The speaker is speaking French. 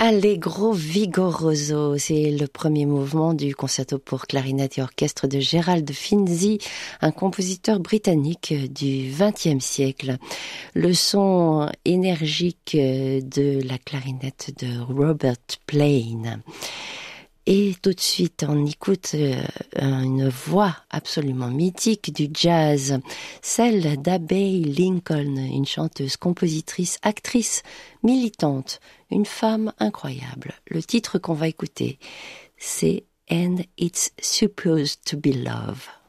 Allegro vigoroso, c'est le premier mouvement du concerto pour clarinette et orchestre de Gerald Finzi, un compositeur britannique du XXe siècle. Le son énergique de la clarinette de Robert Plain. Et tout de suite, on écoute une voix absolument mythique du jazz, celle d'Abbey Lincoln, une chanteuse, compositrice, actrice, militante, une femme incroyable. Le titre qu'on va écouter, c'est And It's Supposed to Be Love.